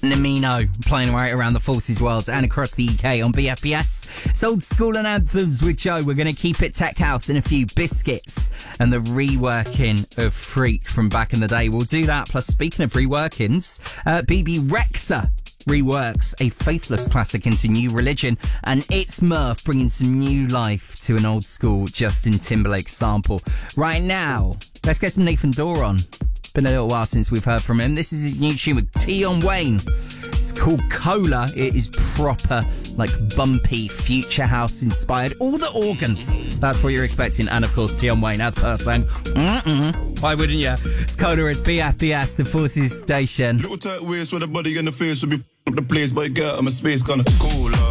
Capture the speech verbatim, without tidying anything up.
Namino playing right around the Forces world and across the U K on B F B S. It's Old School and Anthems with Joe. We're going to keep it tech house in a few biscuits and the reworking of Freak from back in the day. We'll do that. Plus, speaking of reworkings, uh, B B Rexha reworks a Faithless classic into new religion, and it's Murph bringing some new life to an old school Justin Timberlake sample. Right now, let's get some Nathan Dorr on. Been a little while since we've heard from him. This is his new tune with Tion Wayne. It's called Cola. It is proper, like, bumpy, future house inspired. All the organs. That's what you're expecting. And, of course, Tion Wayne, as per saying, mm-mm. Why wouldn't you? It's Cola, it's B F B S, the Forces station. Little tight waist with a body in the face will be up the place, but girl, I'm a space gonna cool.